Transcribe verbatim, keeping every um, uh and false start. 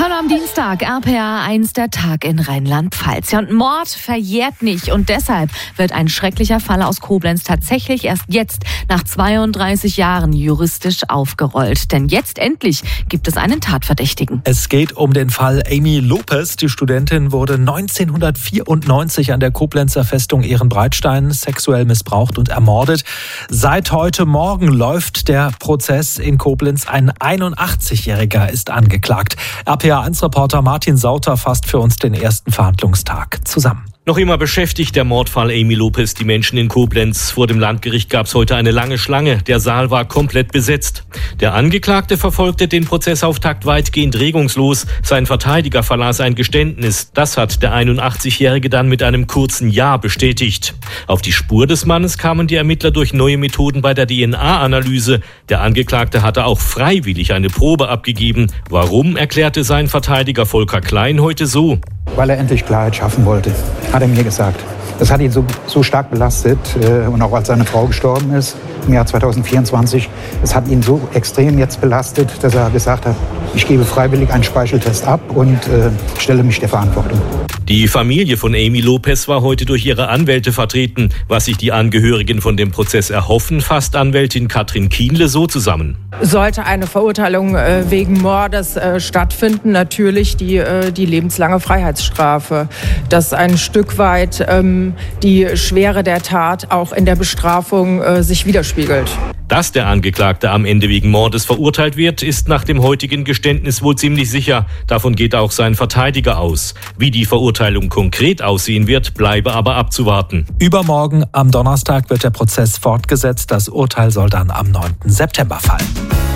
Hallo am Dienstag, R P R eins, der Tag in Rheinland-Pfalz. Ja, und Mord verjährt nicht und deshalb wird ein schrecklicher Fall aus Koblenz tatsächlich erst jetzt nach zweiunddreißig Jahren juristisch aufgerollt. Denn jetzt endlich gibt es einen Tatverdächtigen. Es geht um den Fall Amy Lopez. Die Studentin wurde neunzehnhundertvierundneunzig an der Koblenzer Festung Ehrenbreitstein sexuell missbraucht und ermordet. Seit heute Morgen läuft der Prozess in Koblenz. Ein einundachtzigjähriger ist angeklagt. R P R eins Reporter Martin Sauter fasst für uns den ersten Verhandlungstag zusammen. Noch immer beschäftigt der Mordfall Amy Lopez die Menschen in Koblenz. Vor dem Landgericht gab es heute eine lange Schlange. Der Saal war komplett besetzt. Der Angeklagte verfolgte den Prozessauftakt weitgehend regungslos. Sein Verteidiger verlas ein Geständnis. Das hat der einundachtzigjährige dann mit einem kurzen Ja bestätigt. Auf die Spur des Mannes kamen die Ermittler durch neue Methoden bei der D N A-Analyse. Der Angeklagte hatte auch freiwillig eine Probe abgegeben. Warum, erklärte sein Verteidiger Volker Klein heute so. Weil er endlich Klarheit schaffen wollte, hat er mir gesagt. Das hat ihn so, so stark belastet äh, und auch als seine Frau gestorben ist im Jahr zweitausendvierundzwanzig. Es hat ihn so extrem jetzt belastet, dass er gesagt hat, ich gebe freiwillig einen Speicheltest ab und äh, stelle mich der Verantwortung. Die Familie von Amy Lopez war heute durch ihre Anwälte vertreten. Was sich die Angehörigen von dem Prozess erhoffen, fasst Anwältin Katrin Kienle so zusammen. Sollte eine Verurteilung äh, wegen Mordes äh, stattfinden, natürlich die, äh, die lebenslange Freiheitsstrafe. Dass ein Stück weit ähm, die Schwere der Tat auch in der Bestrafung äh, sich widerspiegelt. Dass der Angeklagte am Ende wegen Mordes verurteilt wird, ist nach dem heutigen Geständnis wohl ziemlich sicher. Davon geht auch sein Verteidiger aus. Wie die Verurteilung konkret aussehen wird, bleibe aber abzuwarten. Übermorgen am Donnerstag wird der Prozess fortgesetzt. Das Urteil soll dann am neunten September fallen.